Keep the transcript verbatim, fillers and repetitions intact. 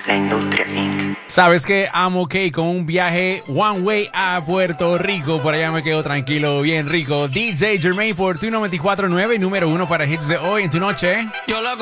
La Industria incorporated. Sabes que amo que con un viaje one way a Puerto Rico, por allá me quedo tranquilo, bien rico. D J Jermaine por tu noventa y cuatro punto nueve, número uno para hits de hoy en tu noche. Yo la